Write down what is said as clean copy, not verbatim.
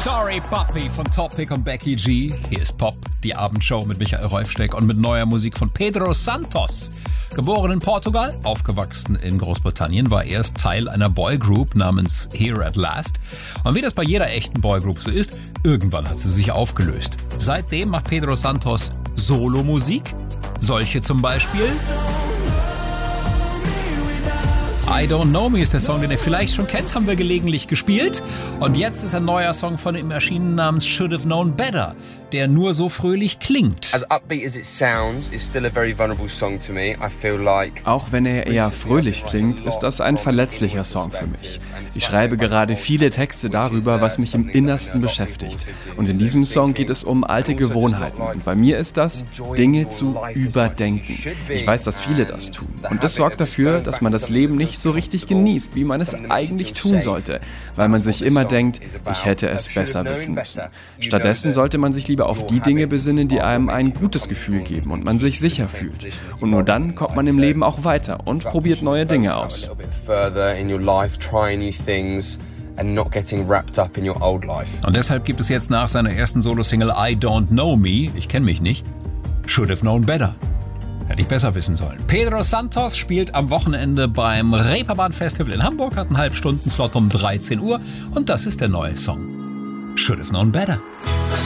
Sorry Puppy von Topic und Becky G. Hier ist Pop, die Abendshow mit Michael Reufsteck und mit neuer Musik von Pedro Santos. Geboren in Portugal, aufgewachsen in Großbritannien, war erst Teil einer Boygroup namens Here at Last. Und wie das bei jeder echten Boygroup so ist, irgendwann hat sie sich aufgelöst. Seitdem macht Pedro Santos Solomusik. Solche zum Beispiel. I Don't Know Me ist der Song, den ihr vielleicht schon kennt, haben wir gelegentlich gespielt. Und jetzt ist ein neuer Song von ihm erschienen namens Should Have Known Better, der nur so fröhlich klingt. As upbeat as it sounds, it's still a very vulnerable song to me. I feel like Auch wenn er eher fröhlich klingt, ist das ein verletzlicher Song für mich. Ich schreibe gerade viele Texte darüber, was mich im Innersten beschäftigt. Und in diesem Song geht es um alte Gewohnheiten. Und bei mir ist das, Dinge zu überdenken. Ich weiß, dass viele das tun. Und das sorgt dafür, dass man das Leben nicht so richtig genießt, wie man es eigentlich tun sollte, weil man sich immer denkt, ich hätte es besser wissen müssen. Stattdessen sollte man sich lieber auf die Dinge besinnen, die einem ein gutes Gefühl geben und man sich sicher fühlt. Und nur dann kommt man im Leben auch weiter und probiert neue Dinge aus. Und deshalb gibt es jetzt nach seiner ersten Solo-Single I Don't Know Me, ich kenne mich nicht, Should Have Known Better. Hätte ich besser wissen sollen. Pedro Santos spielt am Wochenende beim Reeperbahn Festival in Hamburg, hat einen Halbstunden-Slot um 13 Uhr und das ist der neue Song. Should Have Known Better.